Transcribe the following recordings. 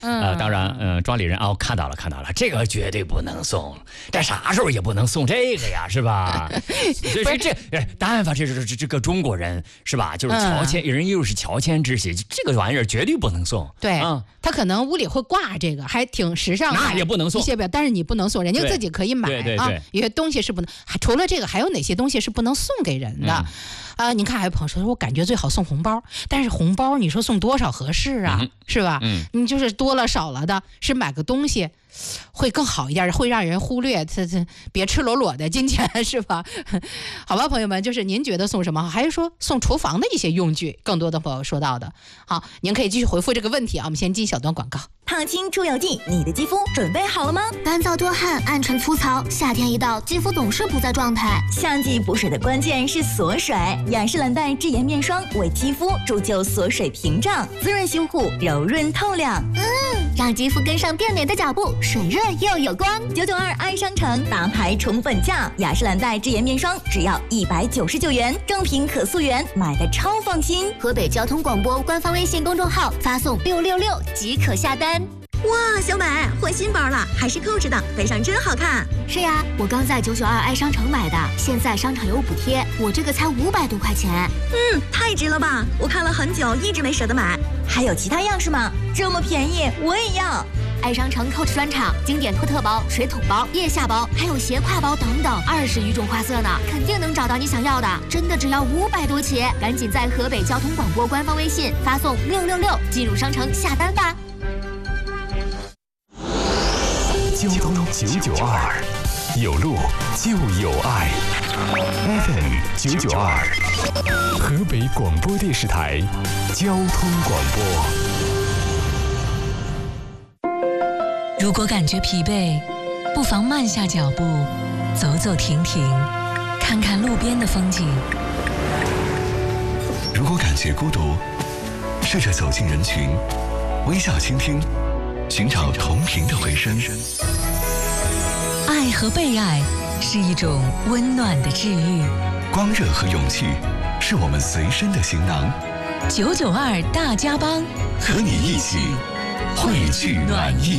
当然，庄里人看到了，这个绝对不能送，这啥时候也不能送这个呀，是吧？所以说但凡这个中国人是吧，就是乔迁，人又是乔迁之喜，这个玩意儿绝对不能送。 对，他可能屋里会挂这个，还挺时尚的， 那也不能送一些表，但是你不能送，人家自己可以买啊。有些东西是不能，除了这个，还有哪些东西是不能送给人的？你看，还有朋友说，我感觉最好送红包，但是红包你说送多少合适啊？是吧？你就是多了少了的，是买个东西会更好一点，会让人忽略这别赤裸裸的金钱，是吧？好吧，朋友们，就是您觉得送什么好，还是说送厨房的一些用具？更多的朋友说到的，好，您可以继续回复这个问题啊。我们先进小段广告。 烫青出油剂，你的肌肤准备好了吗？ 干燥多汗，暗沉粗糙，夏天一到，肌肤总是不在状态。 夏季补水的关键是锁水，雅诗兰黛智妍面霜为肌肤铸就锁水屏障，滋润修护，柔润透亮。 让肌肤跟上变美的脚步，水润又有光。 992爱商城大牌宠粉价，雅诗兰黛智妍面霜只要199元，正品可溯源，买的超放心。 河北交通广播官方微信公众号发送666即可下单。 哇，小美换新包了，还是Coach的，背上真好看。 是呀，我刚在992爱商城买的，现在商场有补贴，我这个才500多块钱。 太值了吧！我看了很久，一直没舍得买。还有其他样式吗？这么便宜，我也要。 爱商城 Coach 专场，经典托特包、水桶包、腋下包，还有斜挎包等等，20余种花色呢，肯定能找到你想要的。真的只要500多起，赶紧在河北交通广播官方微信发送666进入商城下单吧。 交通992，有路就有爱。FM 992，河北广播电视台交通广播。 如果感觉疲惫，不妨慢下脚步，走走停停，看看路边的风景。 如果感觉孤独，试着走进人群，微笑倾听，寻找同频的回声。 爱和被爱是一种温暖的治愈， 光热和勇气是我们随身的行囊。 992大家帮， 和你一起汇聚暖意。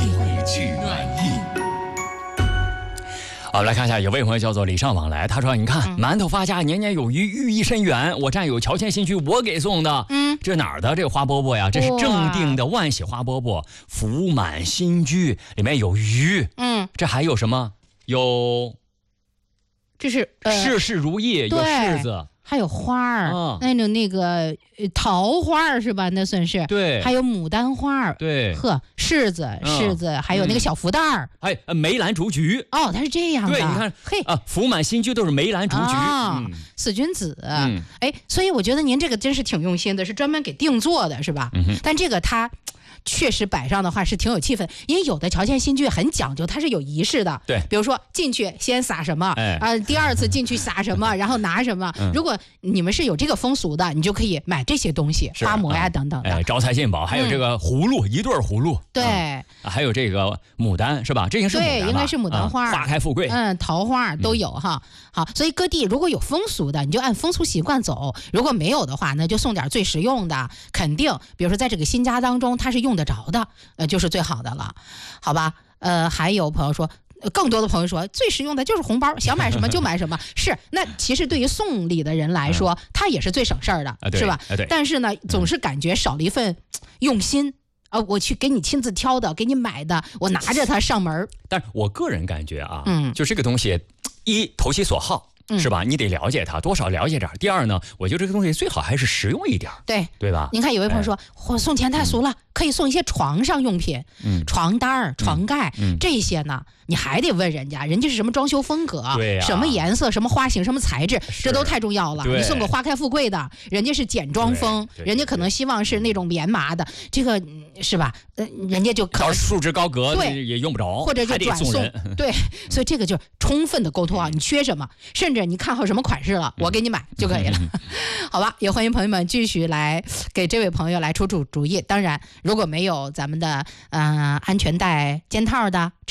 好，我们来看一下，有位朋友叫做礼尚往来，他说：“你看，馒头发家，年年有余，寓意深远。我战友乔迁新居，我给送的。这哪儿的这个花饽饽呀？这是正定的万喜花饽饽，福满新居，里面有鱼。这还有什么？有， 这是事事如意，有柿子。” 还有花儿，那个桃花是吧？那算是对， 还有牡丹花， 对， 柿子，还有那个小福袋儿， 梅兰竹菊。 它是这样的。 对，你看，福满新居都是梅兰竹菊， 四君子。所以我觉得您这个真是挺用心的，是专门给定做的，是吧？但这个它确实摆上的话是挺有气氛，因为有的乔迁新居很讲究，它是有仪式的。 对， 比如说进去先撒什么，第二次进去撒什么，然后拿什么。如果你们是有这个风俗的，你就可以买这些东西，花馍呀等等的。 招财进宝，还有这个葫芦，一对葫芦。 对， 还有这个牡丹是吧？这应该是牡丹吧？ 对，应该是牡丹花， 花开富贵。 桃花都有哈。好，所以各地如果有风俗的，你就按风俗习惯走；如果没有的话，那就送点最实用的，肯定，比如说在这个新家当中，它是用得着的，就是最好的了，好吧？还有朋友说。更多的朋友说，最实用的就是红包，想买什么就买什么。是，那其实对于送礼的人来说，他也是最省事儿的，是吧？但是呢，总是感觉少了一份用心。我去给你亲自挑的，给你买的，我拿着它上门。 但是我个人感觉啊，就这个东西，一投其所好。是吧？你得了解它，多少了解点。第二呢，我觉得这个东西最好还是实用一点，对吧？ 您看，有位朋友说，送钱太俗了，可以送一些床上用品，床单、床盖这些呢，你还得问人家是什么装修风格，什么颜色、什么花型、什么材质，这都太重要了。你送个花开富贵的，人家是简装风，人家可能希望是那种棉麻的，这个是吧？人家就可能束之高阁，也用不着， 或者就转送。对，所以这个就充分的沟通啊，你缺什么，甚至你看好什么款式了，我给你买就可以了，好吧？也欢迎朋友们继续来给这位朋友来出主意。当然，如果没有咱们的安全带肩套的。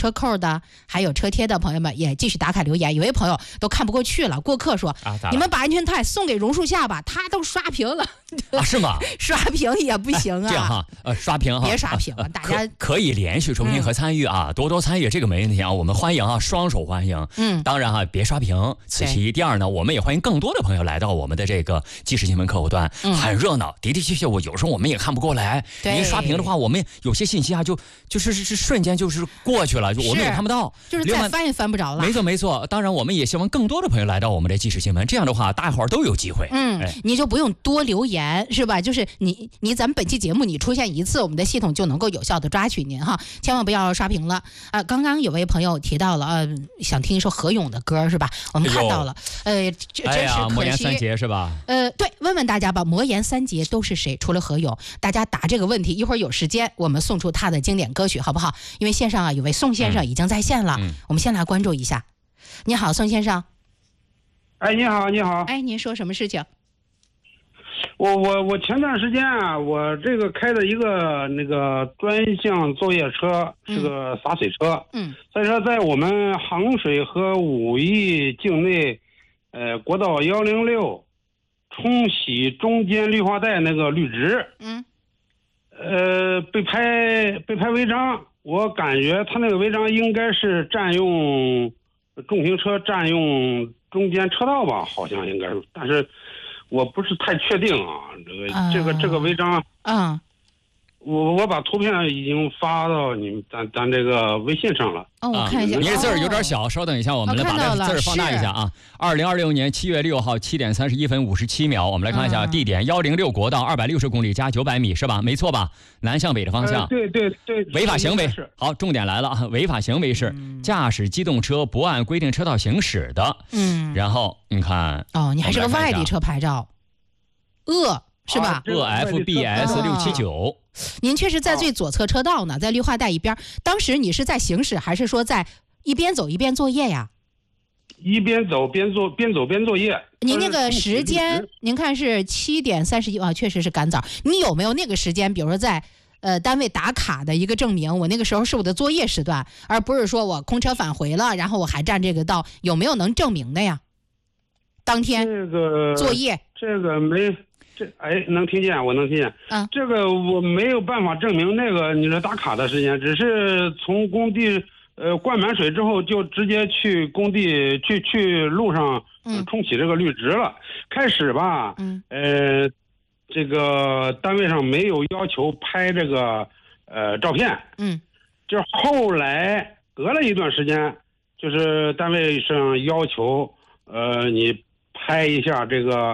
车扣的，还有车贴的朋友们也继续打卡留言。有位朋友都看不过去了，过客说：“你们把安全带送给榕树下吧，他都刷屏了。” 是吗？ 刷屏也不行啊！ 这样哈，刷屏哈， 别刷屏了，大家可以连续收听和参与啊，多多参与，这个没问题啊，我们欢迎啊，双手欢迎。当然哈，别刷屏，此其第二呢，我们也欢迎更多的朋友来到我们的这个即时新闻客户端，很热闹，的的确确，有时候我们也看不过来，您刷屏的话，我们有些信息啊，就是瞬间就是过去了，就我们也看不到， 就是再翻也翻不着了。 没错，当然我们也希望更多的朋友来到我们的即时新闻，这样的话大伙儿都有机会。 你就不用多留言是吧？就是你咱们本期节目你出现一次，我们的系统就能够有效的抓取您哈，千万不要刷屏了啊！刚刚有位朋友提到了想听一首何勇的歌是吧？我们看到了，真是可惜。 魔岩三杰是吧？ 对，问问大家吧，魔岩三杰都是谁？除了何勇，大家答这个问题，一会儿有时间我们送出他的经典歌曲好不好？因为线上啊有位宋先生已经在线了，我们先来关注一下。你好，宋先生。 哎，你好。 哎，您说什么事情？ 我前段时间啊，我这个开的一个那个专项作业车，是个洒水车。所以说在我们衡水和武义境内，国道106冲洗中间绿化带那个绿植，被拍违章。我感觉他那个违章应该是占用重型车占用中间车道吧，好像应该是，但是我不是太确定啊。这个违章，我把图片已经发到咱这个微信上了。 我看一下， 你这字儿有点小，稍等一下，我们来把这字儿放大一下啊。2026年7月6号7点31分57秒，我们来看一下地点106国道260公里加900米是吧？没错吧？南向北的方向。 对。 违法行为，好，重点来了啊！违法行为是驾驶机动车不按规定车道行驶的。然后你看， 你还是个外地车牌照，是吧 ？FBS 679。 您确实在最左侧车道呢，在绿化带一边。当时你是在行驶，还是说在一边走一边作业呀？ 一边走边作业。 您那个时间，您看是7点31啊，确实是赶早。你有没有那个时间，比如说在单位打卡的一个证明？我那个时候是我的作业时段，而不是说我空车返回了，然后我还占这个道，有没有能证明的呀？当天作业这个没。能听见，我能听见。这个我没有办法证明那个你说打卡的时间，只是从工地灌满水之后就直接去工地去路上冲洗这个绿植了。开始吧，这个单位上没有要求拍这个照片，就后来隔了一段时间，就是单位上要求你拍一下这个。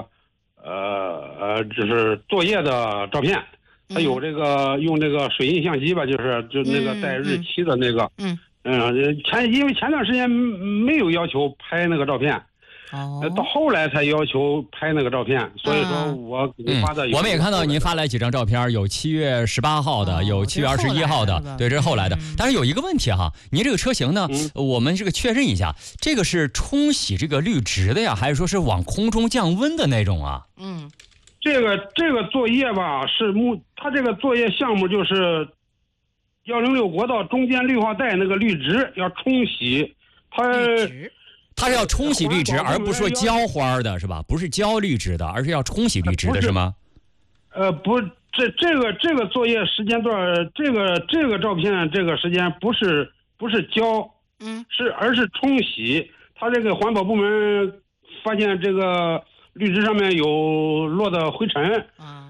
就是作业的照片，它有这个用这个水印相机吧，就那个带日期的那个，因为前段时间没有要求拍那个照片，到后来才要求拍那个照片，所以说我给你发的。 我们也看到您发来几张照片，有7月18号的，有7月21号的，对，这是后来的。但是有一个问题哈，您这个车型呢，我们这个确认一下，这个是冲洗这个绿植的呀，还是说是往空中降温的那种啊？ 这个作业吧，它这个作业项目就是106国道中间绿化带那个绿植要冲洗， 它是要冲洗绿植，而不是说浇花的是吧？不是浇绿植的，而是要冲洗绿植的是吗？ 不，这个作业时间段，这个照片这个时间不是浇，而是冲洗。它这个环保部门发现这个绿植上面有落的灰尘，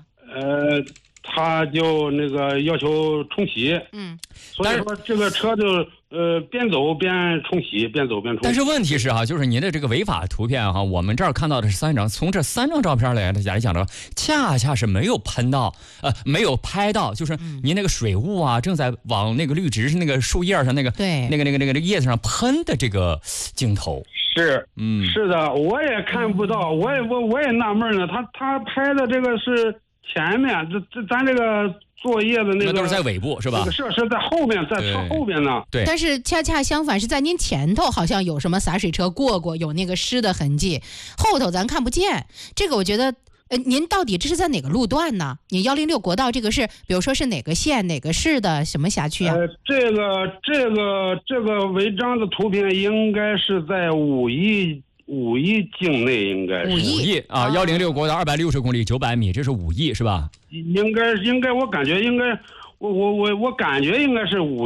他就那个要求冲洗，所以说这个车就边走边冲洗，边走边冲洗。 但是问题是哈，就是您的这个违法图片哈，我们这儿看到的是3张，从这3张照片来讲的，恰恰是没有没有拍到，就是您那个水雾啊，正在往那个绿植那个树叶上那个叶子上喷的这个镜头。 是的，我也看不到，我也纳闷呢，他拍的这个是前面，咱这个作业的那都是在尾部是吧？ 这个设施在后面，在车后边呢。 对。 但是恰恰相反，是在您前头好像有什么洒水车过，有那个湿的痕迹，后头咱看不见。这个我觉得您到底这是在哪个路段呢？你106国道这个是，比如说是哪个县、哪个市的什么辖区啊？ 这个违章的图片应该是在武义境内，应该是武义啊，106国道260公里900米，这是武义是吧？ 应该，我感觉应该，我感觉应该是武